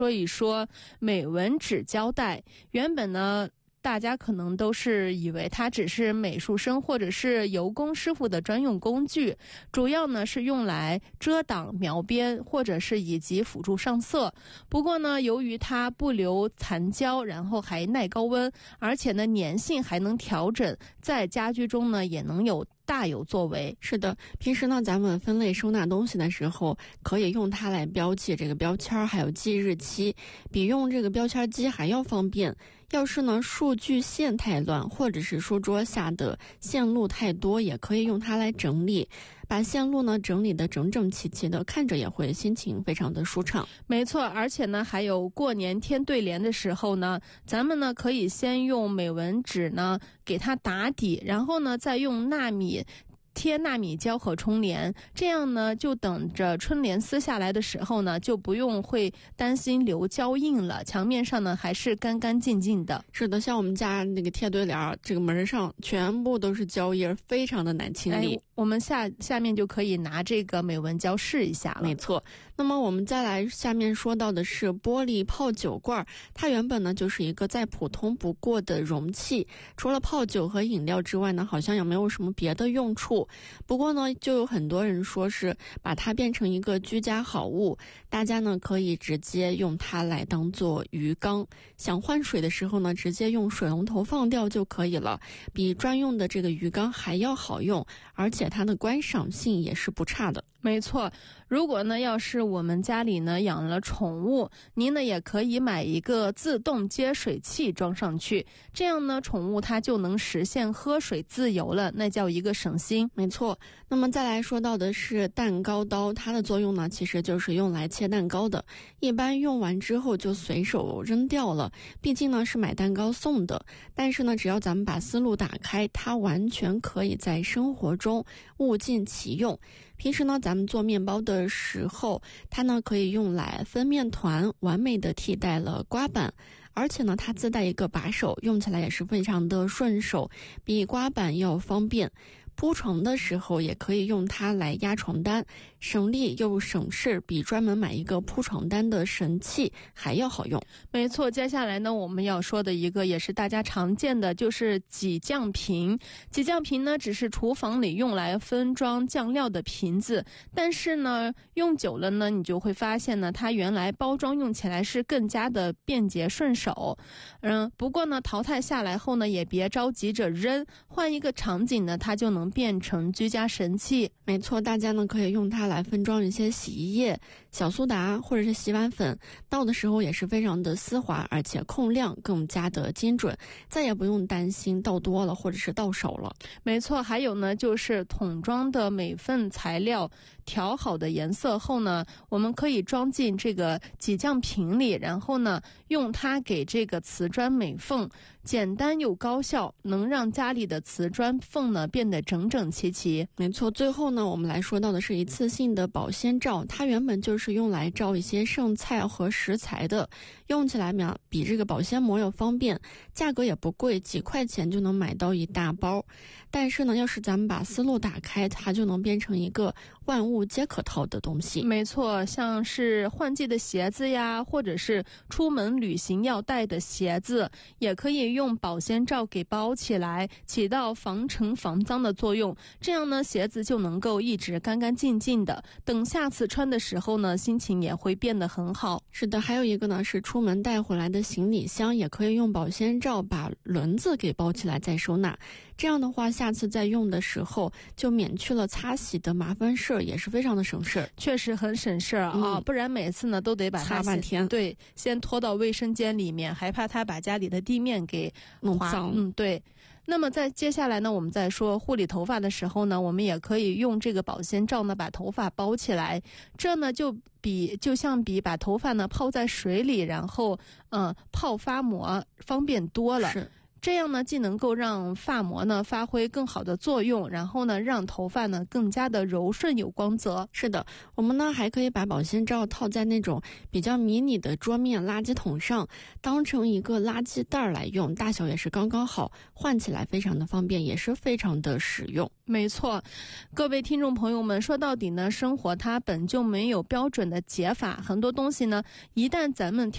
所以说美纹指胶带原本呢大家可能都是以为它只是美术生或者是油工师傅的专用工具，主要呢是用来遮挡描边或者是以及辅助上色。不过呢，由于它不留残胶，然后还耐高温，而且呢粘性还能调整，在家居中呢也能大有作为。 是的，平时呢咱们分类收纳东西的时候，可以用它来标记这个标签还有记日期，比用这个标签机还要方便。要是呢数据线太乱，或者是书桌下的线路太多，也可以用它来整理，把线路呢整理得整整齐齐的，看着也会心情非常的舒畅。 没错，而且呢还有过年贴对联的时候呢，咱们呢可以先用美纹纸呢给它打底，然后呢再用贴纳米胶和冲联，这样呢就等着春联撕下来的时候呢，就不用会担心留胶印了，墙面上呢还是干干净净的。 是的，像我们家那个贴对联，这个门上全部都是胶印，非常的难清理。 我们下面就可以拿这个美纹胶试一下了。 没错。那么我们再来下面说到的是玻璃泡酒罐，它原本呢就是一个再普通不过的容器，除了泡酒和饮料之外呢，好像也没有什么别的用处。不过呢，就有很多人说是把它变成一个居家好物，大家呢可以直接用它来当做鱼缸，想换水的时候呢，直接用水龙头放掉就可以了，比专用的这个鱼缸还要好用，而且它的观赏性也是不差的。 没错，如果呢要是我们家里呢养了宠物，您呢也可以买一个自动接水器装上去，这样呢宠物它就能实现喝水自由了，那叫一个省心。 没错。那么再来说到的是蛋糕刀，它的作用呢其实就是用来切蛋糕的，一般用完之后就随手扔掉了，毕竟呢是买蛋糕送的。但是呢只要咱们把思路打开，它完全可以在生活中物尽其用。平时呢咱们做面包的时候，它呢可以用来分面团，完美的替代了刮板，而且呢它自带一个把手，用起来也是非常的顺手，比刮板要方便。铺床的时候也可以用它来压床单，省力又省事，比专门买一个铺床单的神器还要好用。 没错，接下来呢我们要说的一个也是大家常见的，就是挤酱瓶。挤酱瓶呢只是厨房里用来分装酱料的瓶子，但是呢用久了呢，你就会发现呢它原来包装用起来是更加的便捷顺手。不过呢淘汰下来后呢，也别着急着扔，换一个场景呢它就能变成居家神器。 没错，大家呢可以用它来分装一些洗衣液、小苏打或者是洗碗粉，倒的时候也是非常的丝滑，而且控量更加的精准，再也不用担心倒多了或者是倒少了。 没错，还有呢就是桶装的每份材料调好的颜色后呢，我们可以装进这个挤酱瓶里，然后呢用它给这个瓷砖美缝，简单又高效，能让家里的瓷砖缝呢变得整整齐齐。 没错，最后呢我们来说到的是一次性的保鲜罩，它原本就是用来罩一些剩菜和食材的，用起来比这个保鲜膜要方便，价格也不贵，几块钱就能买到一大包。但是呢要是咱们把思路打开，它就能变成一个万物皆可套的东西。 没错，像是换季的鞋子呀，或者是出门旅行要带的鞋子，也可以用保鲜罩给包起来，起到防尘防脏的作用，这样呢鞋子就能够一直干干净净的，等下次穿的时候呢心情也会变得很好。 是的，还有一个呢是出门带回来的行李箱，也可以用保鲜罩把轮子给包起来再收纳，这样的话下次再用的时候就免去了擦洗的麻烦事儿，也是非常的省事儿。 确实很省事儿啊，不然每次呢都得把它擦半天， 对，先拖到卫生间里面，还怕它把家里的地面给弄脏。 对。那么在接下来呢，我们在说护理头发的时候呢，我们也可以用这个保鲜罩呢把头发包起来，这呢就像比把头发呢泡在水里，然后泡发膜方便多了。 是。 这样呢既能够让发膜呢发挥更好的作用，然后呢让头发呢更加的柔顺有光泽。 是的，我们呢还可以把保鲜罩套在那种比较迷你的桌面垃圾桶上，当成一个垃圾袋来用，大小也是刚刚好，换起来非常的方便，也是非常的实用。 没错，各位听众朋友们，说到底呢，生活它本就没有标准的解法，很多东西呢一旦咱们